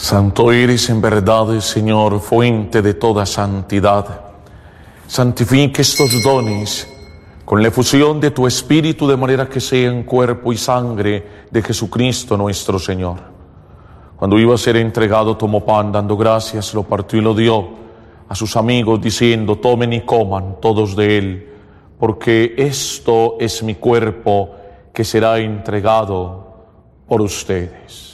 Santo eres en verdad, Señor, fuente de toda santidad. Santifica estos dones con la efusión de tu Espíritu, de manera que sean cuerpo y sangre de Jesucristo nuestro Señor. Cuando iba a ser entregado, tomó pan, dando gracias, lo partió y lo dio a sus amigos, diciendo: tomen y coman todos de él, porque esto es mi cuerpo que será entregado por ustedes.